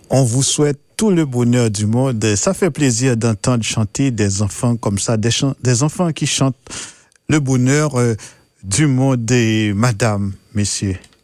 On vous souhaite tout le bonheur du monde. Ça fait plaisir d'entendre chanter des enfants comme ça, des enfants qui chantent le bonheur du monde. Et madame, messieurs,